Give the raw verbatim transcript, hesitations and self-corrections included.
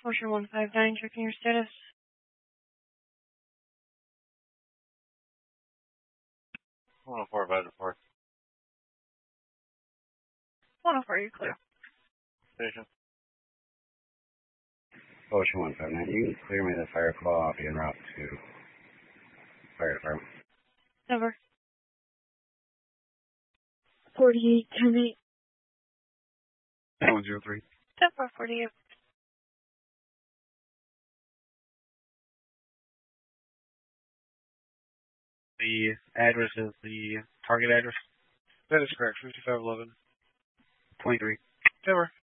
Ocean one five nine, checking your status. one oh four, advisor four. one oh four, you're clear. Station. Ocean one five nine, you can clear me the fire call. I'll be en route to fire department. Over. forty-eight, ten eight. one zero three. Tempo forty-eight. The address is the target address? That is correct, fifty-five eleven. twenty-three. Over.